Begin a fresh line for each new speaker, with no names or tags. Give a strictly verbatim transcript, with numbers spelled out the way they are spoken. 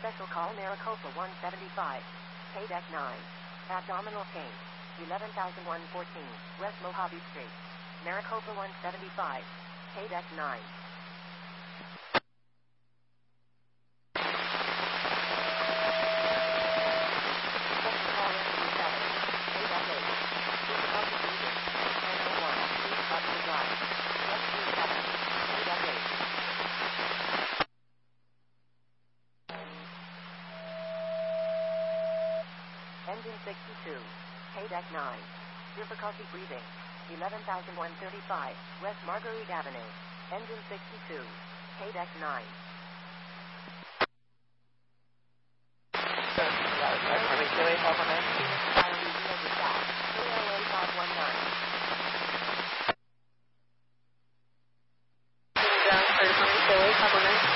Special call Maricopa one seventy-five. K deck nine. Abdominal pain. eleven thousand one hundred fourteen. West Mojave Street. Maricopa one seventy-five. K deck nine. Special call Rescue seven. K deck eight. Difficulty breathing. ten oh one. Please stop the drive. Rescue seven. K deck eight. Engine sixty-two. K deck nine. Difficulty breathing. eleven thousand one hundred thirty-five. West Marguerite Avenue. Engine sixty-two. K deck nine.
Philly, Helperman.
K L A five one nine.
Philly, Helperman.